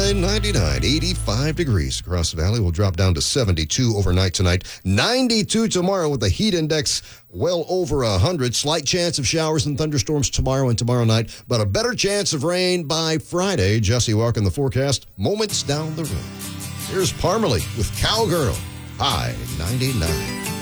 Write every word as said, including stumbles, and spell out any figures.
ninety-nine, ninety-nine, eighty-five degrees across the valley. We'll drop down to seventy-two overnight tonight. ninety-two tomorrow with the heat index well over one hundred. Slight chance of showers and thunderstorms tomorrow and tomorrow night, but a better chance of rain by Friday. Jesse Walker in the forecast moments down the road. Here's Parmalee with Cowgirl. High ninety-nine.